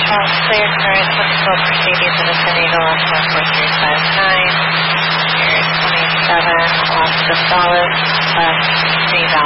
All clear, current 24 Mercedes in the Tornado on 14359. Here 27 off the solid, left 3